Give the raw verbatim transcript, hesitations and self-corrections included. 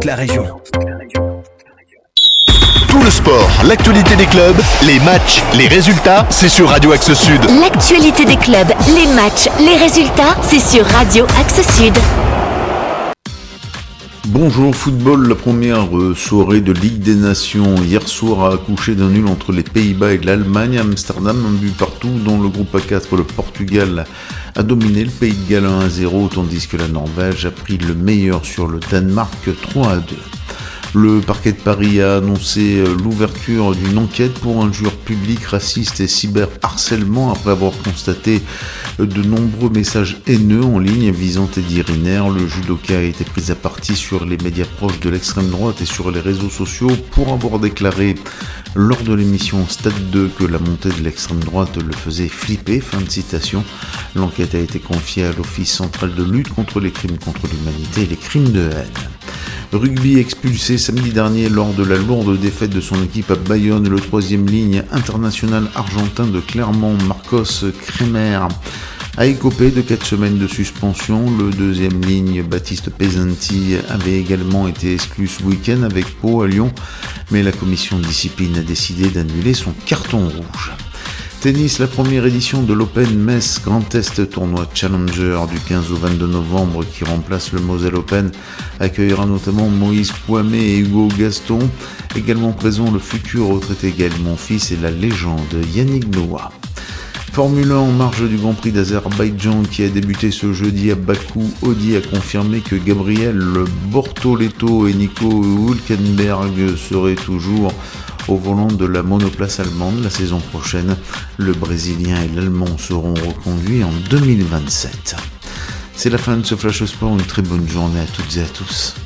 toute la région. Tout le sport, l'actualité des clubs, les matchs, les résultats, c'est sur Radio Axe Sud. L'actualité des clubs, les matchs, les résultats, c'est sur Radio Axe Sud. Bonjour football, la première euh, soirée de Ligue des Nations. Hier soir a accouché d'un nul entre les Pays-Bas et l'Allemagne. Amsterdam, un but partout. Dans le groupe A quatre, le Portugal a dominé le Pays de Galles un à zéro, tandis que la Norvège a pris le meilleur sur le Danemark trois à deux. Le parquet de Paris a annoncé l'ouverture d'une enquête pour injures publiques, racistes et cyberharcèlement après avoir constaté de nombreux messages haineux en ligne visant Teddy Riner. Le judoka a été pris à partie sur les médias proches de l'extrême droite et sur les réseaux sociaux pour avoir déclaré lors de l'émission Stade deux que la montée de l'extrême droite le faisait flipper. Fin de citation. L'enquête a été confiée à l'Office central de lutte contre les crimes contre l'humanité et les crimes de haine. Rugby expulsé samedi dernier lors de la lourde défaite de son équipe à Bayonne, le troisième ligne international argentin de Clermont, Marcos Kremer, a écopé de quatre semaines de suspension. Le deuxième ligne, Baptiste Pesanti, avait également été exclu ce week-end avec Pau à Lyon, mais la commission de discipline a décidé d'annuler son carton rouge. Tennis, la première édition de l'Open Metz Grand Est tournoi Challenger du quinze au vingt-deux novembre qui remplace le Moselle Open accueillera notamment Moïse Pouamet et Hugo Gaston. Également présent le futur retraité Gaël Monfils et la légende Yannick Noah. Formule un en marge du Grand Prix d'Azerbaïdjan qui a débuté ce jeudi à Bakou. Audi a confirmé que Gabriel Bortoleto et Nico Hülkenberg seraient toujours au volant de la monoplace allemande la saison prochaine. Le Brésilien et l'Allemand seront reconduits en deux mille vingt-sept. C'est la fin de ce Flash Sport, une très bonne journée à toutes et à tous.